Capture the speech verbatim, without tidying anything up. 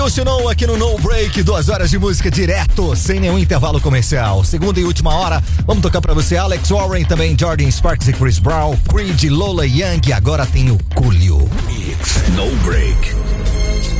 Funcionou aqui no No Break, duas horas de música direto, sem nenhum intervalo comercial. Segunda e última hora, vamos tocar pra você Alex Warren, também Jordan Sparks e Chris Brown, Creed, Lola Young, e agora tem o Coolio. No Break.